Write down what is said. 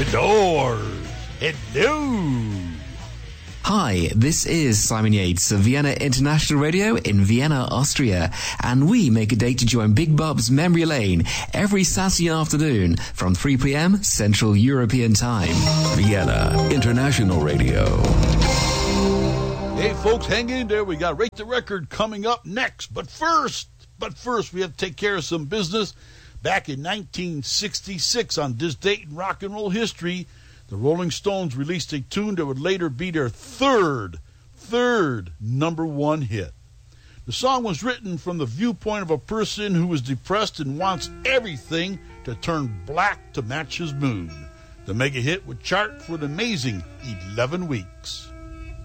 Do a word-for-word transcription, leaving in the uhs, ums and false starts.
The Doors. Hello. Hi, this is Simon Yates of Vienna International Radio in Vienna, Austria, and we make a date to join Big Bob's Memory Lane every Saturday afternoon from three p.m. Central European Time. Vienna International Radio. Hey, folks, hang in there. We got Rate the Record coming up next. But first, but first, we have to take care of some business. Back in nineteen sixty-six, on this date in rock and roll history, the Rolling Stones released a tune that would later be their third, third number one hit. The song was written from the viewpoint of a person who is depressed and wants everything to turn black to match his mood. The mega hit would chart for an amazing eleven weeks.